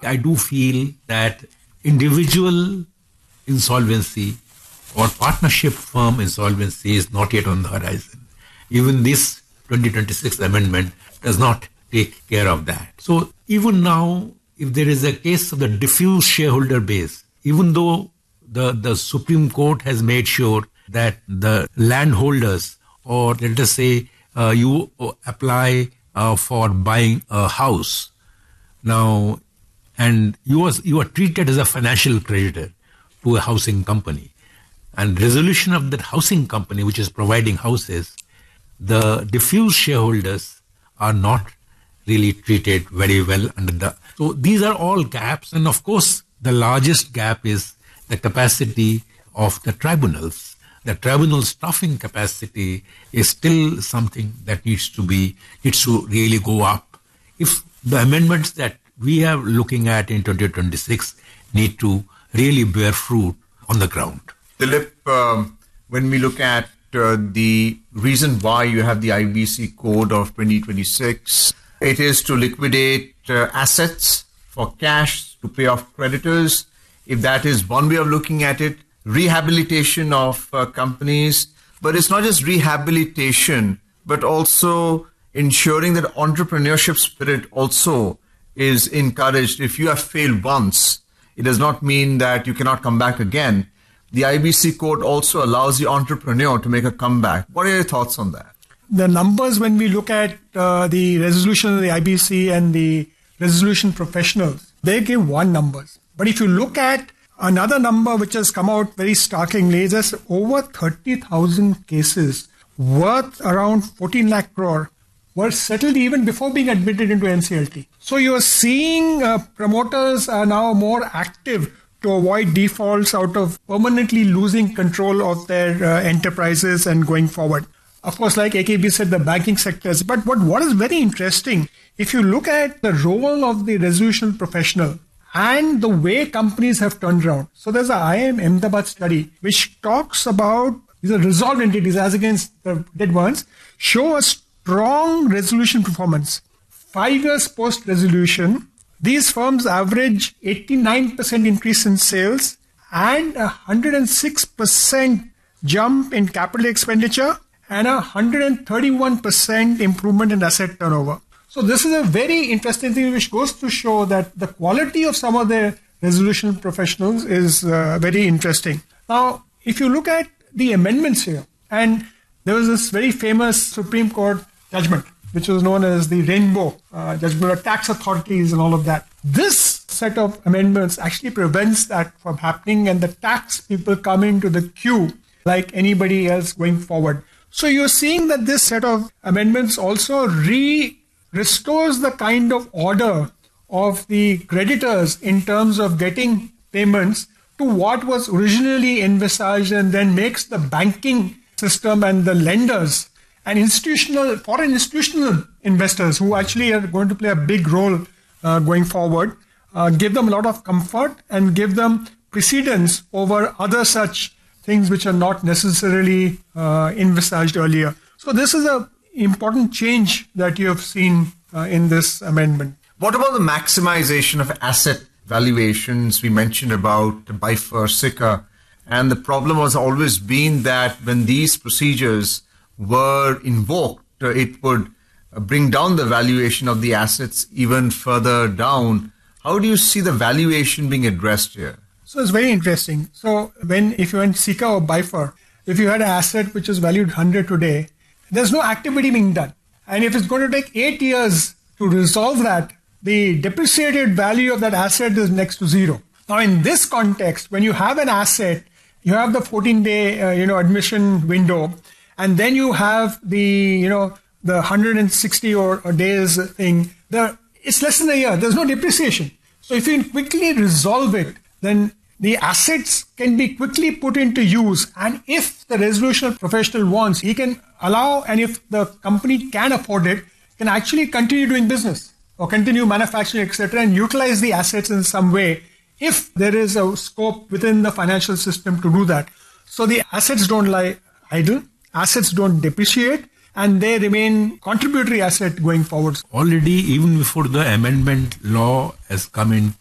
I do feel that individual insolvency or partnership firm insolvency is not yet on the horizon. Even this 2026 amendment does not take care of that. So even now, if there is a case of the diffuse shareholder base, even though the Supreme Court has made sure that the landholders, or let us say you apply for buying a house now, and you are treated as a financial creditor to a housing company, and resolution of that housing company which is providing houses, the diffuse shareholders are not really treated very well under the. So these are all gaps, and of course the largest gap is the capacity of the tribunals. The tribunal staffing capacity is still something that needs to really go up. If the amendments that we are looking at in 2026 need to really bear fruit on the ground. Dilip, when we look at the reason why you have the IBC code of 2026, it is to liquidate assets for cash to pay off creditors. If that is one way of looking at it, rehabilitation of companies. But it's not just rehabilitation, but also ensuring that entrepreneurship spirit also is encouraged. If you have failed once, it does not mean that you cannot come back again. The IBC code also allows the entrepreneur to make a comeback. What are your thoughts on that? The numbers, when we look at the resolution of the IBC and the resolution professionals, they give one numbers. But if you look at another number which has come out very startlingly, there's over 30,000 cases worth around 14 lakh crore were settled even before being admitted into NCLT. So you're seeing promoters are now more active to avoid defaults out of permanently losing control of their enterprises and going forward. Of course, like AKB said, the banking sectors. But what is very interesting, if you look at the role of the resolution professional and the way companies have turned around. So there's a IIM Ahmedabad study which talks about these are resolved entities as against the dead ones, show a strong resolution performance. 5 years post-resolution, these firms average 89% increase in sales and 106% jump in capital expenditure and 131% improvement in asset turnover. So this is a very interesting thing which goes to show that the quality of some of the resolution professionals is very interesting. Now, if you look at the amendments here, and there was this very famous Supreme Court judgment, which was known as the Rainbow Judgment of tax authorities and all of that. This set of amendments actually prevents that from happening, and the tax people come into the queue like anybody else going forward. So you're seeing that this set of amendments also restores the kind of order of the creditors in terms of getting payments to what was originally envisaged, and then makes the banking system and the lenders and foreign institutional investors who actually are going to play a big role going forward, give them a lot of comfort and give them precedence over other such things which are not necessarily envisaged earlier. So this is an important change that you have seen in this amendment. What about the maximization of asset valuations? We mentioned about BIFR, SICA, and the problem has always been that when these procedures were invoked, it would bring down the valuation of the assets even further down. How do you see the valuation being addressed here? So it's very interesting. So if you went SICA or BIFR, if you had an asset which is valued 100 today, there's no activity being done. And if it's going to take 8 years to resolve that, the depreciated value of that asset is next to zero. Now, in this context, when you have an asset, you have the 14-day admission window, and then you have the 160 or days thing. It's less than a year. There's no depreciation. So if you quickly resolve it, then the assets can be quickly put into use. And if the resolution professional wants, he can allow, and if the company can afford it, can actually continue doing business or continue manufacturing, etc., and utilize the assets in some way if there is a scope within the financial system to do that. So the assets don't lie idle, assets don't depreciate, and they remain contributory asset going forward. Already, even before the amendment law has come in